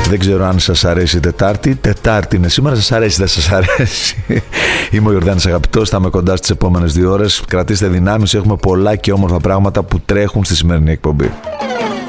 Δεν ξέρω αν σας αρέσει η Τετάρτη. Τετάρτη είναι σήμερα, σας αρέσει, δεν σας αρέσει. Είμαι ο Ιορδάνης Αγαπητός, θα είμαι κοντά στις επόμενες 2 ώρες. Κρατήστε δυνάμεις, έχουμε πολλά και όμορφα πράγματα που τρέχουν στη σημερινή εκπομπή.